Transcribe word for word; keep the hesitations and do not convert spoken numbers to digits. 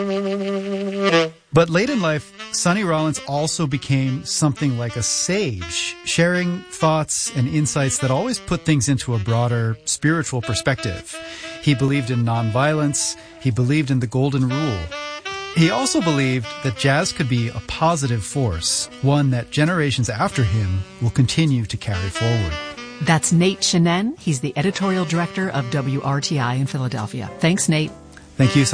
But late in life, Sonny Rollins also became something like a sage, sharing thoughts and insights that always put things into a broader spiritual perspective. He believed in nonviolence. He believed in the golden rule. He also believed that jazz could be a positive force, one that generations after him will continue to carry forward. That's Nate Chinen. He's the editorial director of W R T I in Philadelphia. Thanks, Nate. Thank you.